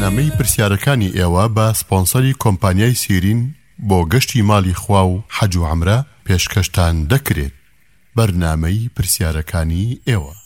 بەرنامەی پرسیارەکانی ئێوە بە سپۆنسەری کۆمپانیای سیرین بۆ گەشتی ماڵی خوا و حەج و عومرە پێشکەشتان دەکرێت. بەرنامەی پرسیارەکانی ئێوە.